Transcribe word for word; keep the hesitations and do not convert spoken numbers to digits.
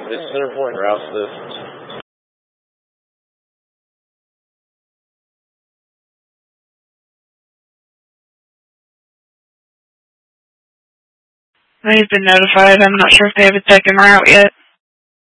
It's Centerpoint route list. They've been notified. I'm not sure if they have a second route yet.